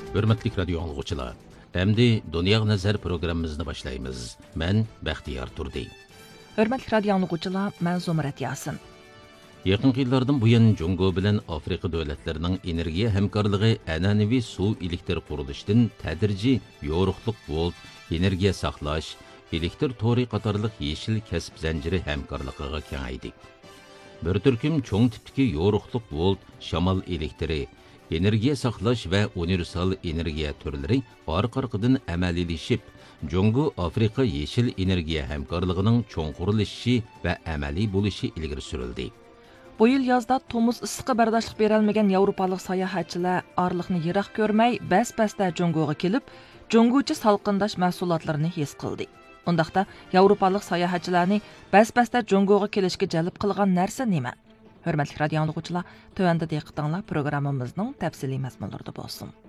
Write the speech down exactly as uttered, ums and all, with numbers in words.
Hürmetlik radyo anlıqçılar, Әмді Dünya Nazar programımızını başlayımız. Mən Bəxtiyar Turdi. Hürmetlik radyo anlıqçılar, mən Zumrat Yasin. Yaqınqı illərdən bu yan Congo bilan Afrika dövlətlərinin energiya həmkarlığı ənənəvi su elektr quruluşdan tədrici yoruqluq volt, energiya saqlaş, elektr tori qatarlıq yeşil kəsb zənciri həmkarlığıga kengaydi. Bir türküm çoğ tipdiki yoruqluq volt, şamal elektri, energiya saqlash va universal energiya turlari orqa-orqadan amaliyleşib, Congo Afrika yeşil energiya həmkarlığının çoğ quruluşu va amaliy bo'lishi ilgari surildi. Bu yıl yazda Tomuz ısıqı bardaşlıq berəlməyən Avropalıq sayahatçılar arlıqni yıraq görməy, bəs-bəsdə Congo'ga kelib, Congo'cu salqındaş məhsullatlarını his qıldı. Ondaqda Avropalıq sayahatçılarni bəs-bəsdə Congo'ga kelishga jalb qılğan narsa nima? Hörmətli radio dinləyicilər, tövəndə diqqətinizlər proqramımızın təfsili məzmunlarında bolsun.